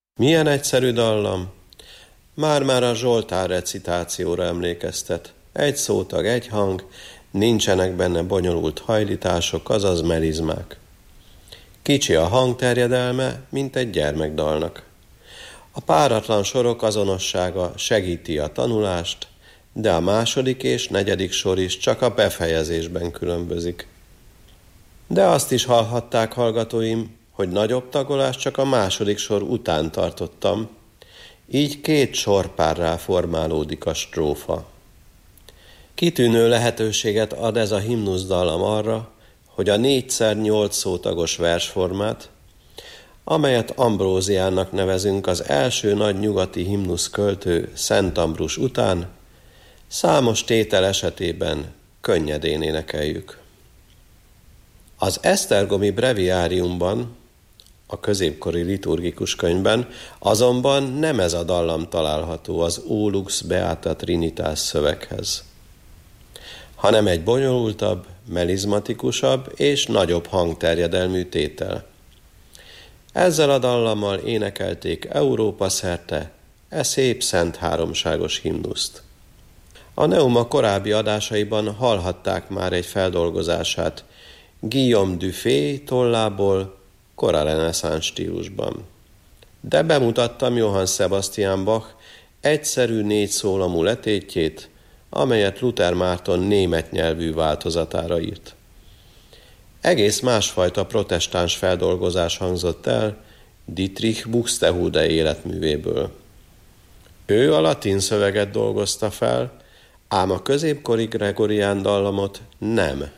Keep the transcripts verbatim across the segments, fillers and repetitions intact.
Milyen egyszerű dallam! Már-már a Zsoltár recitációra emlékeztet. Egy szótag, egy hang, nincsenek benne bonyolult hajlítások, azaz melizmák. Kicsi a hangterjedelme, mint egy gyermekdalnak. A páratlan sorok azonossága segíti a tanulást, de a második és negyedik sor is csak a befejezésben különbözik. De azt is hallhatták hallgatóim, hogy nagyobb tagolást csak a második sor után tartottam, így két sorpárrá formálódik a strófa. Kitűnő lehetőséget ad ez a himnuszdallam arra, hogy a négyszer nyolc szótagos versformát, amelyet Ambróziának nevezünk az első nagy nyugati himnusz költő Szent Ambrus után, számos tétel esetében könnyedén énekeljük. Az esztergomi breviáriumban, a középkori liturgikus könyvben azonban nem ez a dallam található az O Lux Beata Trinitas szöveghez, hanem egy bonyolultabb, melizmatikusabb és nagyobb hangterjedelmű tétel. Ezzel a dallammal énekelték Európa szerte e szép szent háromságos himnuszt. A Neuma korábbi adásaiban hallhatták már egy feldolgozását Guillaume Dufay tollából, kora reneszánsz stílusban. De bemutattam Johann Sebastian Bach egyszerű négy szólamú letétjét, amelyet Luther Márton német nyelvű változatára írt. Egész másfajta protestáns feldolgozás hangzott el Dietrich Buxtehude életművéből. Ő a latin szöveget dolgozta fel, ám a középkori gregorián dallamot nem.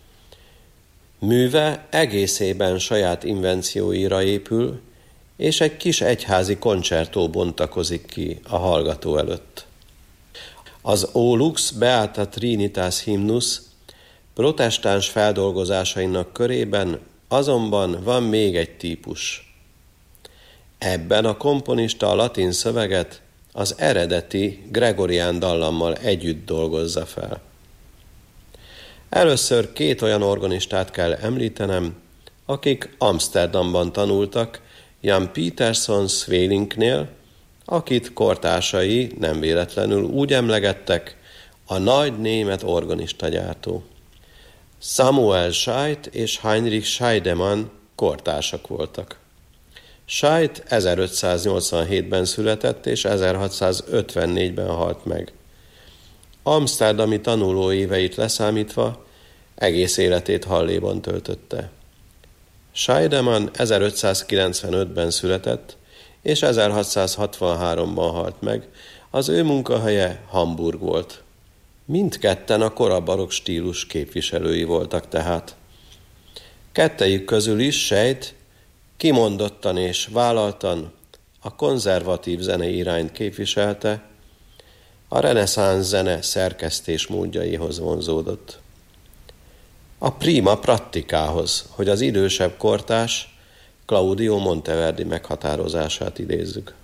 Műve egészében saját invencióira épül, és egy kis egyházi koncertó bontakozik ki a hallgató előtt. Az O Lux Beata Trinitas himnusz protestáns feldolgozásainak körében azonban van még egy típus. Ebben a komponista a latin szöveget az eredeti gregorián dallammal együtt dolgozza fel. Először két olyan organistát kell említenem, akik Amsterdamban tanultak, Jan Pieterszoon Sweelincknél, akit kortársai nem véletlenül úgy emlegettek, a nagy német organistagyártó. Samuel Scheidt és Heinrich Scheidemann kortársak voltak. Scheidt ezerötszáznyolcvanhétben született és ezerhatszázötvennégyben halt meg. Amsterdami tanuló éveit leszámítva egész életét Halléban töltötte. Scheidemann ezerötszázkilencvenötben született, és ezerhatszázhatvanháromban halt meg, az ő munkahelye Hamburg volt. Mindketten a kora barokk stílus képviselői voltak tehát. Kettejük közül is Scheidt kimondottan és vállaltan a konzervatív zenei irányt képviselte, a reneszánsz zene szerkesztés módjaihoz vonzódott. A prima pratikához, hogy az idősebb kortárs Claudio Monteverdi meghatározását idézzük.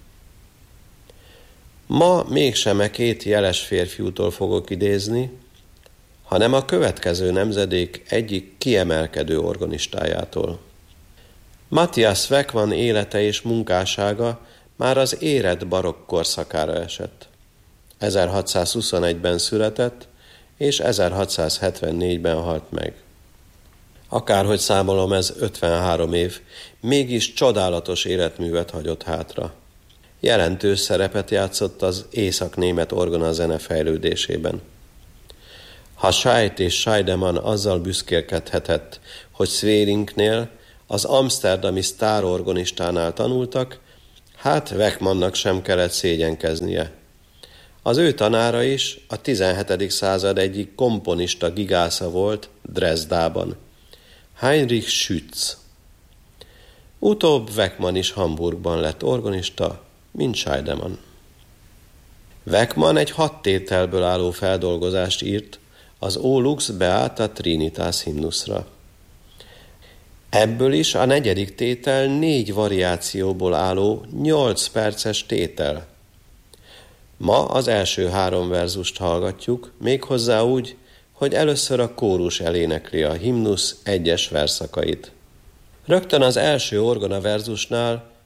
Ma mégsem e két jeles férfiútól fogok idézni, hanem a következő nemzedék egyik kiemelkedő organistájától. Matthias Weckmann élete és munkássága már az érett barokk korszakára esett. ezerhatszázhuszonegyben született, és ezerhatszázhetvennégyben halt meg. Akárhogy számolom, ez ötvenhárom év, mégis csodálatos életművet hagyott hátra. Jelentős szerepet játszott az észak-német orgonazene fejlődésében. Ha Scheidt és Scheidemann azzal büszkélkedhetett, hogy Sweelincknél, az amsterdami sztárorgonistánál tanultak, hát Weckmannnak sem kellett szégyenkeznie. Az ő tanára is a tizenhetedik század egyik komponista gigásza volt Dresdában, Heinrich Schütz. Utóbb Weckmann is Hamburgban lett organista, mint Scheidemann. Weckmann egy hat tételből álló feldolgozást írt az O Lux Beata Trinitas himnuszra. Ebből is a negyedik tétel négy variációból álló nyolc perces tétel. Ma az első három verzust hallgatjuk, méghozzá úgy, hogy először a kórus elénekli a himnusz egyes verszakait. Rögtön az első orgona verzusnál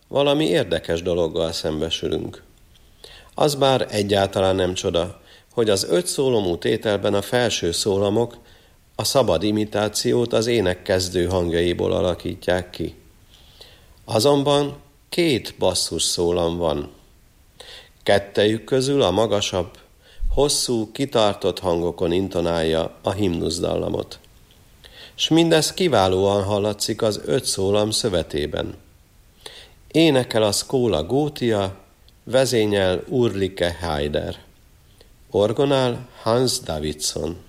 valami érdekes dologgal szembesülünk. Az bár egyáltalán nem csoda, hogy az öt szólamú tételben a felső szólamok a szabad imitációt az ének kezdő hangjaiból alakítják ki. Azonban két basszus szólam van. Kettejük közül a magasabb, hosszú, kitartott hangokon intonálja a himnuszdallamot. S mindez kiválóan hallatszik az öt szólam szövetében. Énekel a Skóla Gótia, vezényel Ulrike Haider. Orgonál Hans Davidson.